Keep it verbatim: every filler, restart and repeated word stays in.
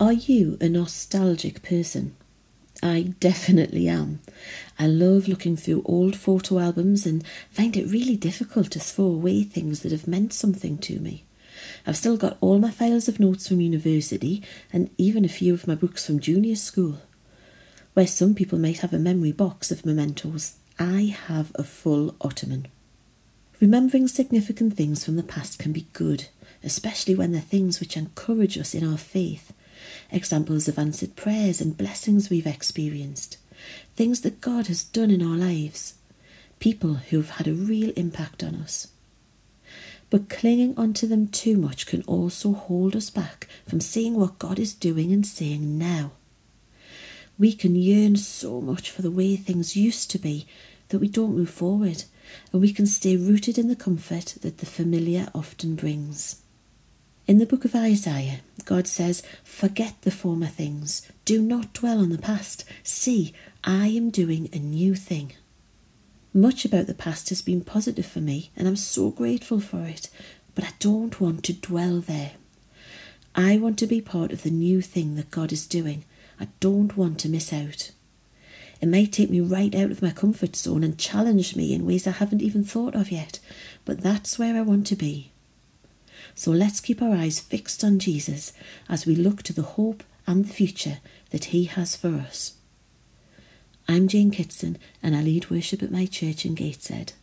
Are you a nostalgic person? I definitely am. I love looking through old photo albums and find it really difficult to throw away things that have meant something to me. I've still got all my files of notes from university and even a few of my books from junior school. Where some people might have a memory box of mementos, I have a full ottoman. Remembering significant things from the past can be good, especially when they're things which encourage us in our faith. Examples of answered prayers and blessings we've experienced. Things that God has done in our lives. People who've had a real impact on us. But clinging onto them too much can also hold us back from seeing what God is doing and saying now. We can yearn so much for the way things used to be that we don't move forward, and we can stay rooted in the comfort that the familiar often brings. In the book of Isaiah, God says, "Forget the former things. Do not dwell on the past. See, I am doing a new thing." Much about the past has been positive for me, and I'm so grateful for it, but I don't want to dwell there. I want to be part of the new thing that God is doing. I don't want to miss out. It might take me right out of my comfort zone and challenge me in ways I haven't even thought of yet, but that's where I want to be. So let's keep our eyes fixed on Jesus as we look to the hope and the future that he has for us. I'm Jane Kitson and I lead worship at my church in Gateshead.